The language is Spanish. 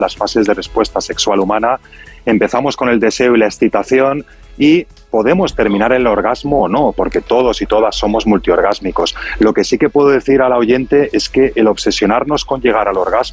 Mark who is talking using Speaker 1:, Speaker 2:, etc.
Speaker 1: las fases de respuesta sexual humana. Empezamos con el deseo y la excitación y podemos terminar el orgasmo o no, porque todos y todas somos multiorgásmicos. Lo que sí que puedo decir a la oyente es que el obsesionarnos con llegar al orgasmo